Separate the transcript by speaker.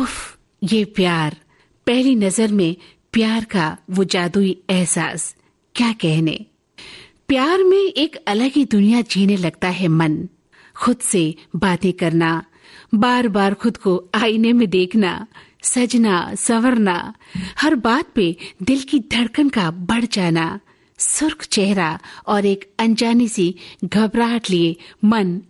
Speaker 1: उफ, ये प्यार, पहली नजर में प्यार का वो जादुई एहसास, क्या कहने। प्यार में एक अलग ही दुनिया जीने लगता है मन। खुद से बातें करना, बार बार खुद को आईने में देखना, सजना संवरना, हर बात पे दिल की धड़कन का बढ़ जाना, सुर्ख चेहरा और एक अनजानी सी घबराहट लिए मन